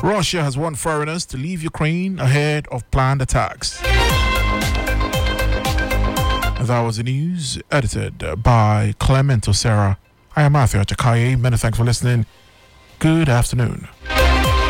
Russia has warned foreigners to leave Ukraine ahead of planned attacks. That was the news, edited by Clement Osera. I am Matthew Achakaye. Many thanks for listening. Good afternoon.